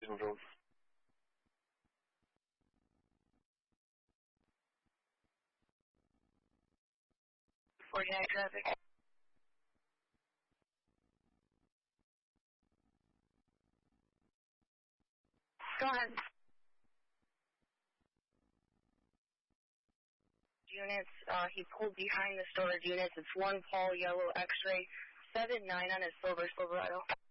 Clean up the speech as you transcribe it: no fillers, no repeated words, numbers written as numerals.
control. 49 traffic. Go ahead. Units, he pulled behind the storage units. It's 1 Paul Yellow X-ray, 79 on his Silver Silverado.